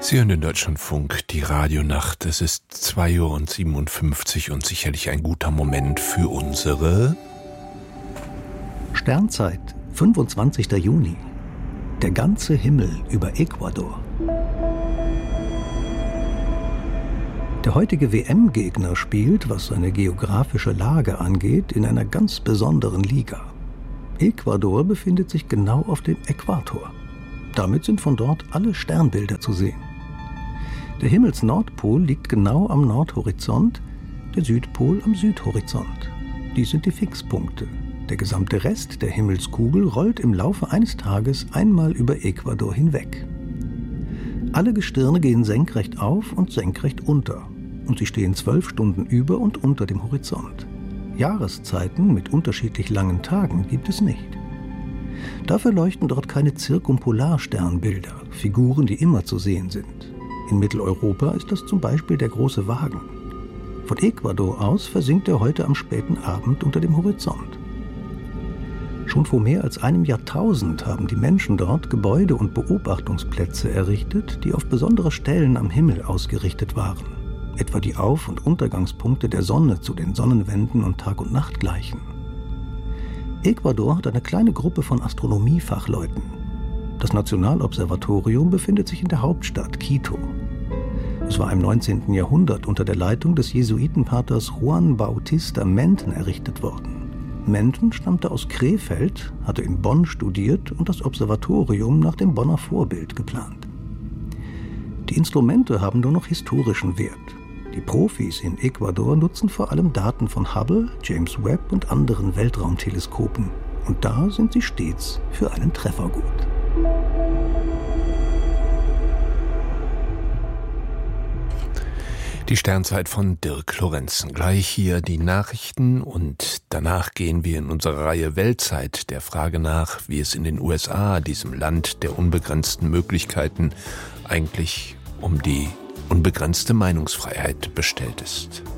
Sie hören den Deutschlandfunk, die Radionacht. Es ist 2:57 und sicherlich ein guter Moment für unsere Sternzeit, 25. Juni. Der ganze Himmel über Ecuador. Der heutige WM-Gegner spielt, was seine geografische Lage angeht, in einer ganz besonderen Liga. Ecuador befindet sich genau auf dem Äquator. Damit sind von dort alle Sternbilder zu sehen. Der Himmelsnordpol liegt genau am Nordhorizont, der Südpol am Südhorizont. Dies sind die Fixpunkte. Der gesamte Rest der Himmelskugel rollt im Laufe eines Tages einmal über Ecuador hinweg. Alle Gestirne gehen senkrecht auf und senkrecht unter, und sie stehen 12 Stunden über und unter dem Horizont. Jahreszeiten mit unterschiedlich langen Tagen gibt es nicht. Dafür leuchten dort keine Zirkumpolarsternbilder, Figuren, die immer zu sehen sind. In Mitteleuropa ist das zum Beispiel der große Wagen. Von Ecuador aus versinkt er heute am späten Abend unter dem Horizont. Schon vor mehr als einem Jahrtausend haben die Menschen dort Gebäude und Beobachtungsplätze errichtet, die auf besondere Stellen am Himmel ausgerichtet waren. Etwa die Auf- und Untergangspunkte der Sonne zu den Sonnenwenden und Tag- und Nachtgleichen. Ecuador hat eine kleine Gruppe von Astronomiefachleuten. Das Nationalobservatorium befindet sich in der Hauptstadt Quito. Es war im 19. Jahrhundert unter der Leitung des Jesuitenpaters Juan Bautista Menten errichtet worden. Menten stammte aus Krefeld, hatte in Bonn studiert und das Observatorium nach dem Bonner Vorbild geplant. Die Instrumente haben nur noch historischen Wert. Die Profis in Ecuador nutzen vor allem Daten von Hubble, James Webb und anderen Weltraumteleskopen. Und da sind sie stets für einen Treffer gut. Die Sternzeit von Dirk Lorenzen. Gleich hier die Nachrichten und danach gehen wir in unsere Reihe Weltzeit der Frage nach, wie es in den USA, diesem Land der unbegrenzten Möglichkeiten, eigentlich um die unbegrenzte Meinungsfreiheit bestellt ist.